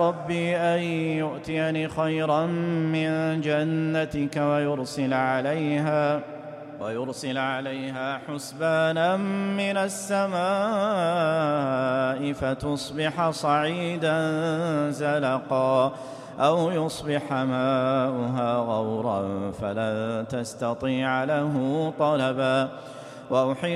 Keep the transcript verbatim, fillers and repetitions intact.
ربي أن يؤتيني خيرا من جنتك ويرسل عليها ويرسل عليها حسبانا من السماء فتصبح صعيدا زلقا أو يصبح ماؤها غورا فلن تستطيع له طلبا. وأحيط